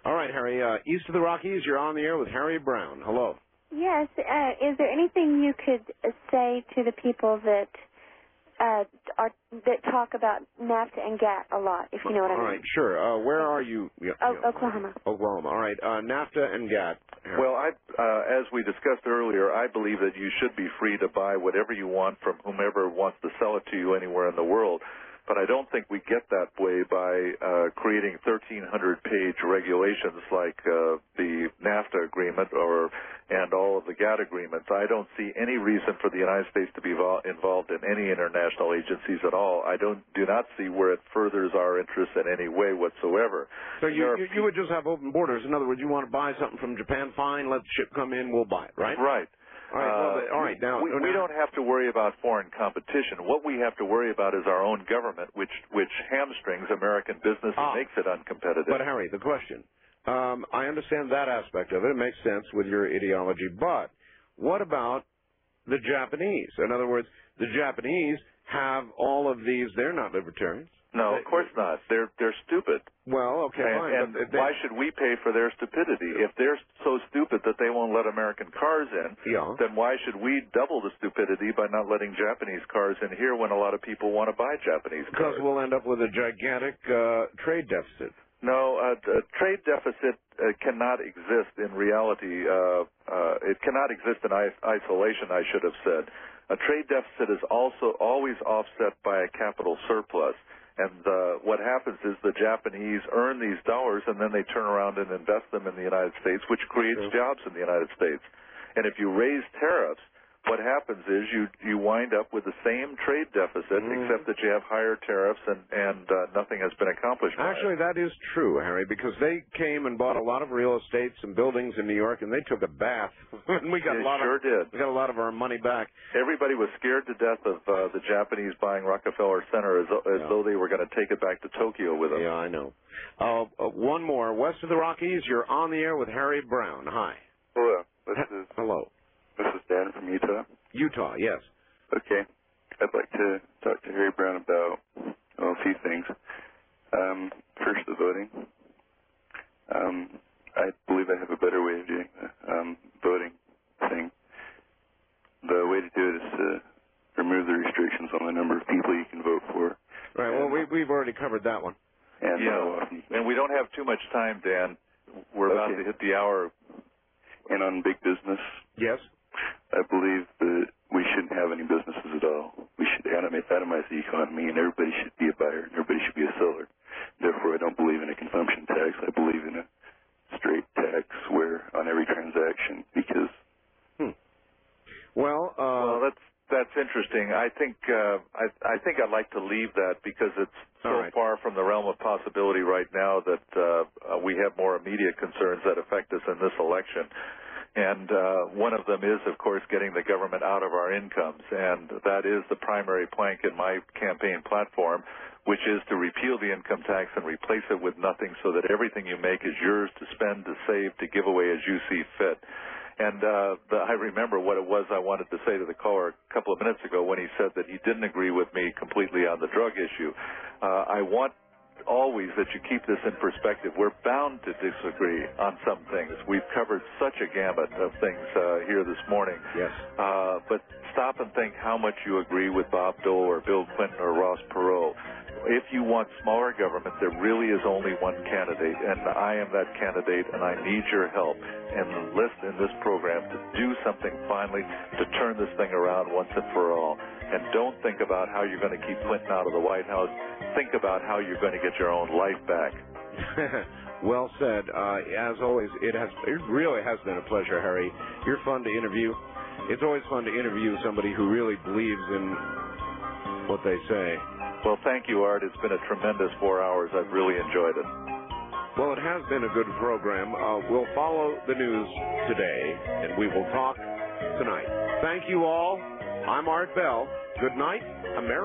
All right, Harry, east of the Rockies, you're on the air with Harry Brown. Hello. Yes. Is there anything you could say to the people that that talk about NAFTA and GATT a lot, if you know what I mean? All right, sure. Where are you? Oklahoma. Oklahoma. All right. NAFTA and GATT. Harry. Well, as we discussed earlier, I believe that you should be free to buy whatever you want from whomever wants to sell it to you anywhere in the world. But I don't think we get that way by creating 1,300-page regulations like the NAFTA agreement and all of the GATT agreements. I don't see any reason for the United States to be involved in any international agencies at all. I do not see where it furthers our interests in any way whatsoever. So you would just have open borders. In other words, you want to buy something from Japan, fine, let the ship come in, we'll buy it, right? Right. All right, all right. Now, we don't have to worry about foreign competition. What we have to worry about is our own government, which hamstrings American business and makes it uncompetitive. But, Harry, the question, I understand that aspect of it. It makes sense with your ideology. But what about the Japanese? In other words, the Japanese have all of these. They're not libertarians. No, of course not. They're stupid. Well, okay, fine. And why should we pay for their stupidity? If they're so stupid that they won't let American cars in, then why should we double the stupidity by not letting Japanese cars in here when a lot of people want to buy Japanese cars? Because we'll end up with a gigantic trade deficit. No, a trade deficit cannot exist in reality. It cannot exist in isolation, I should have said. A trade deficit is also always offset by a capital surplus. And what happens is the Japanese earn these dollars and then they turn around and invest them in the United States, which creates jobs in the United States. And if you raise tariffs, what happens is you wind up with the same trade deficit, except that you have higher tariffs and nothing has been accomplished. Actually, that is true, Harry, because they came and bought a lot of real estates and buildings in New York, and they took a bath. And we got We got a lot of our money back. Everybody was scared to death of the Japanese buying Rockefeller Center as though they were going to take it back to Tokyo with them. Yeah, I know. One more. West of the Rockies, you're on the air with Harry Brown. Hi. Hello. Hello. This is Dan from Utah. Utah, yes. Okay. I'd like to talk to Harry Brown about a few things. First, the voting. I believe I have a better way of doing the voting thing. The way to do it is to remove the restrictions on the number of people you can vote for. Right. Well, we've already covered that one. And we don't have too much time, Dan. We're about to hit the hour. And on big business. Yes. I believe that we shouldn't have any businesses at all. We should atomize the economy, and everybody should be a buyer, and everybody should be a seller. Therefore, I don't believe in a consumption tax. I believe in a straight tax where on every transaction, because... Well, that's interesting. I think I'd like to leave that because it's so far from the realm of possibility right now that we have more immediate concerns that affect us in this election. And one of them is, of course, getting the government out of our incomes. And that is the primary plank in my campaign platform, which is to repeal the income tax and replace it with nothing so that everything you make is yours to spend, to save, to give away as you see fit. And I remember what it was I wanted to say to the caller a couple of minutes ago when he said that he didn't agree with me completely on the drug issue. I want always that you keep this in perspective. We're bound to disagree on some things. We've covered such a gamut of things here this morning. Yes. But stop and think how much you agree with Bob Dole or Bill Clinton or Ross Perot. If you want smaller government, there really is only one candidate, and I am that candidate, and I need your help and enlist in this program to do something finally to turn this thing around once and for all. And don't think about how you're going to keep Clinton out of the White House. Think about how you're going to get your own life back. Well said. As always, it really has been a pleasure, Harry. You're fun to interview. It's always fun to interview somebody who really believes in what they say. Well, thank you, Art. It's been a tremendous 4 hours. I've really enjoyed it. Well, it has been a good program. We'll follow the news today, and we will talk tonight. Thank you all. I'm Art Bell. Good night, America.